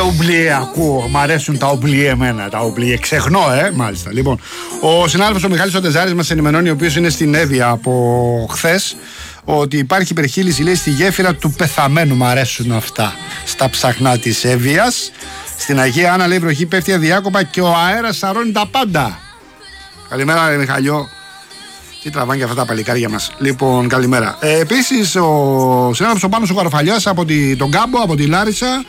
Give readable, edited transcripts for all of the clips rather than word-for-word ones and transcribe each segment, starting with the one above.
ουμπλιέ ακούω. Μ' αρέσουν τα ουμπλιέ εμένα. Τα ουμπλιέ. Ξεχνώ, μάλιστα. Λοιπόν, ο συνάδελφος ο Μιχάλης ο Τεζάρης μας ενημερώνει, ο οποίος είναι στην Εύβοια από χθες, ότι υπάρχει υπερχείληση, λέει, στη γέφυρα του πεθαμένου. Μ' αρέσουν αυτά στα ψαχνά της Εύβοιας. Στην Αγία Άννα, λέει, βροχή πέφτει αδιάκοπα και ο αέρας σαρώνει τα πάντα. Καλημέρα, Μιχαλιό. Τι τραβάνε και αυτά τα παλικάρια μας. Λοιπόν, καλημέρα. Επίσης, ο συνάδελφος ο Πάνος ο Καροφαλιάς από τον Κάμπο, από τη Λάρισα.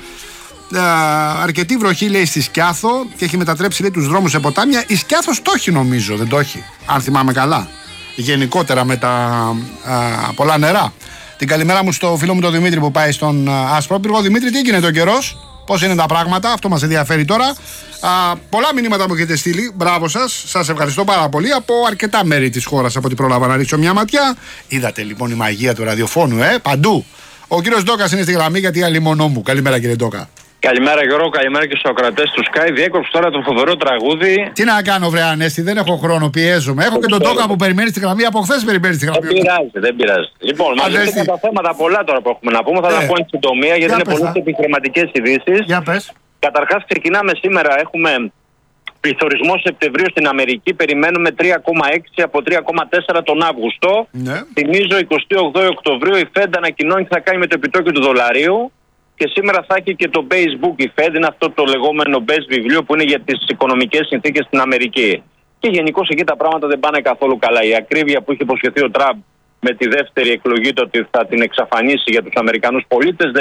Αρκετή βροχή, λέει, στη Σκιάθο και έχει μετατρέψει, λέει, τους δρόμους σε ποτάμια. Η Σκιάθος το έχει, νομίζω, δεν το έχει, αν θυμάμαι καλά. Γενικότερα με τα πολλά νερά. Την καλημέρα μου στο φίλο μου τον Δημήτρη που πάει στον Ασπρόπυργο. Δημήτρη, τι έγινε ο καιρός, πώς είναι τα πράγματα, αυτό μας ενδιαφέρει τώρα. Πολλά μηνύματα μου έχετε στείλει, μπράβο σας, σας ευχαριστώ πάρα πολύ, από αρκετά μέρη της χώρας, από ό,τι πρόλαβα να ρίξω μια ματιά. Είδατε λοιπόν η μαγεία του ραδιοφώνου, παντού. Ο κύριος Ντόκας είναι στη γραμμή, γιατί αλίμονό μου. Καλημέρα, κύριε Ντόκα. Καλημέρα, Γιώργο, καλημέρα και στους ακροατές του Sky. Διέκοψε τώρα το φοβερό τραγούδι. Τι να κάνω, βρε Ανέστη, δεν έχω χρόνο, πιέζομαι. Έχω και τον Ντόκα που περιμένει στη γραμμή, από χθες περιμένει στη γραμμή. Δεν πειράζει. Λοιπόν, μαζεύτηκαν τα θέματα πολλά τώρα που έχουμε να πούμε. Θα τα πω εν συντομία, γιατί είναι πολλές επιχειρηματικές ειδήσεις. Για πες. Καταρχάς, ξεκινάμε σήμερα. Έχουμε πληθωρισμό Σεπτεμβρίου στην Αμερική. Περιμένουμε 3,6 από 3,4 τον Αύγουστο. Ναι. Θυμίζω, 28 Οκτωβρίου η Fed ανακοινώνει τι θα κάνει με το επιτόκιο του δολαρίου. Και σήμερα θα έχει και το Base Book η Fed, είναι αυτό το λεγόμενο base βιβλίο που είναι για τις οικονομικές συνθήκες στην Αμερική. Και γενικώς εκεί τα πράγματα δεν πάνε καθόλου καλά. Η ακρίβεια που είχε υποσχεθεί ο Τραμπ με τη δεύτερη εκλογή του ότι θα την εξαφανίσει για τους Αμερικανούς πολίτες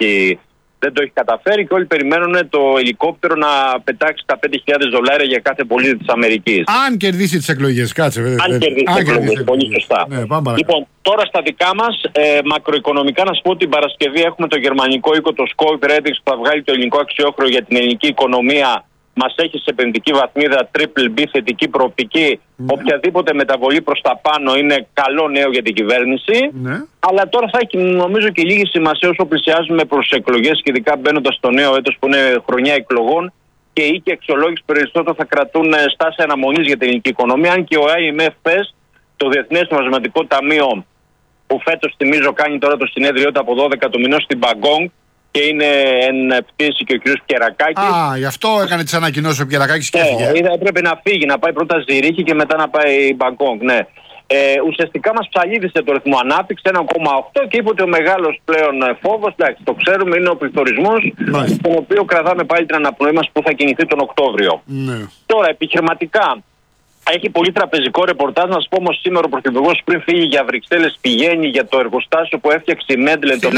δεν το έχει καταφέρει, και όλοι περιμένουν το ελικόπτερο να πετάξει τα $5.000 για κάθε πολίτη της Αμερικής. Αν κερδίσει τις εκλογές, κάτσε. Αν κερδίσει τις εκλογές, πολύ σωστά. Ναι, λοιπόν, τώρα στα δικά μας, μακροοικονομικά, να σου πω ότι την Παρασκευή έχουμε το γερμανικό οίκο, το Scope Ratings, που θα βγάλει το ελληνικό αξιόχρεο για την ελληνική οικονομία. Μας έχει σε επενδυτική βαθμίδα BBB, θετική προοπτική. Οποιαδήποτε μεταβολή προς τα πάνω είναι καλό νέο για την κυβέρνηση. Αλλά τώρα θα έχει, νομίζω, και λίγη σημασία όσο πλησιάζουμε προς εκλογές, και ειδικά μπαίνοντας στο νέο έτος που είναι χρονιά εκλογών, και οι οίκοι αξιολόγηση περισσότερο θα κρατούν στάση αναμονής για την ελληνική οικονομία. Αν και ο IMF, το Διεθνές Νομισματικό Ταμείο, που φέτος, θυμίζω, κάνει τώρα το συνέδριό του από 12 του μηνός στην Μπαγκόγκ, και είναι εν πτήση και ο κ. Κερακάκης. Γι' αυτό έκανε τις ανακοινώσεις ο Κερακάκης και έφυγε. Έπρεπε να φύγει, να πάει πρώτα Ζηρίχη και μετά να πάει Μπαγκόγκ. Ναι. Ουσιαστικά μας ψαλίδησε το ρυθμό ανάπτυξη 1,8 και είπε ότι ο μεγάλος πλέον φόβος, εντάξει, το ξέρουμε, είναι ο πληθωρισμός, τον οποίο κρατάμε πάλι την αναπνοή μας που θα κινηθεί τον Οκτώβριο. Τώρα, επιχειρηματικά, έχει πολύ τραπεζικό ρεπορτάζ. Να σου πω όμως, σήμερα ο Πρωθυπουργός πριν φύγει για Βρυξέλλες πηγαίνει για το εργοστάσιο που έφτιαξε η Μέντλεν, το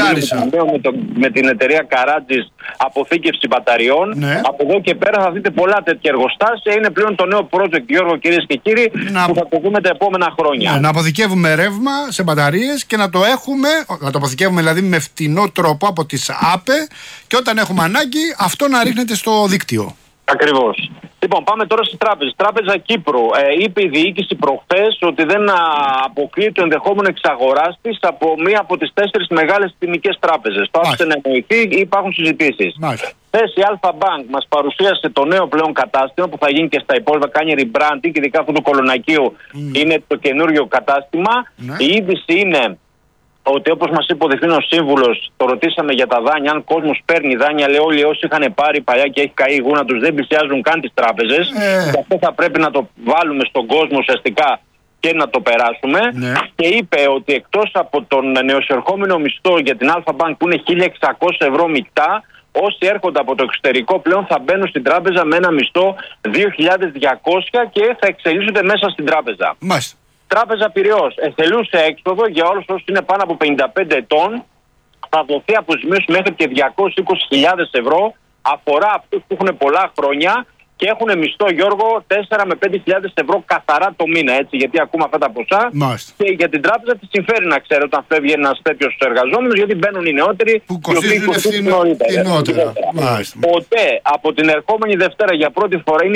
με την εταιρεία Καράτζης, αποθήκευση μπαταριών. Από εδώ και πέρα θα δείτε πολλά τέτοια εργοστάσια. Είναι πλέον το νέο project, Γιώργο, κυρίες και κύριοι, που θα το δούμε τα επόμενα χρόνια. Να αποθηκεύουμε ρεύμα σε μπαταρίες και να το αποθηκεύουμε δηλαδή με φτηνό τρόπο από τις ΑΠΕ, και όταν έχουμε ανάγκη αυτό να ρίχνεται στο δίκτυο. Ακριβώς. Λοιπόν, πάμε τώρα στις τράπεζες. Τράπεζα Κύπρου. Είπε η διοίκηση προχθές ότι δεν αποκλείει το ενδεχόμενο εξαγοράς της από μία από τις 4 μεγάλες τιμικές τράπεζες. Το άφησε να εννοηθεί, υπάρχουν συζητήσεις. Χθες η Alpha Bank μας παρουσίασε το νέο πλέον κατάστημα που θα γίνει και στα υπόλοιπα, κάνει rebranding, και ειδικά αυτό του Κολονακίου είναι το καινούριο κατάστημα. Η είδηση είναι ότι, όπως μας είπε ο διευθύνων σύμβουλος, το ρωτήσαμε για τα δάνεια, αν κόσμος παίρνει δάνεια, λέει όλοι όσοι είχαν πάρει παλιά και έχει καεί η γούνα τους δεν πλησιάζουν καν τις τράπεζες. Και αυτό θα πρέπει να το βάλουμε στον κόσμο ουσιαστικά και να το περάσουμε. Και είπε ότι εκτός από τον νεοσερχόμενο μισθό για την Alpha Bank που είναι 1.600 ευρώ μεικτά, όσοι έρχονται από το εξωτερικό πλέον θα μπαίνουν στην τράπεζα με ένα μισθό 2.200 και θα εξελίσσονται μέσα στην τράπεζα. Τράπεζα Πειραιώς, εθελούσε έξοδο για όλους όσους είναι πάνω από 55 ετών. Θα δοθεί αποζημίωση μέχρι και 220.000 ευρώ. Αφορά αυτούς που έχουν πολλά χρόνια και έχουν μισθό, Γιώργο, 4 με 5.000 ευρώ καθαρά το μήνα. Έτσι, γιατί ακούμε αυτά τα ποσά. Και για την τράπεζα τη συμφέρει να ξέρει όταν φεύγει ένας τέτοιος εργαζόμενος, γιατί μπαίνουν οι νεότεροι που κοστίζουν φθηνότερα. Οπότε από την ερχόμενη Δευτέρα για πρώτη φορά είναι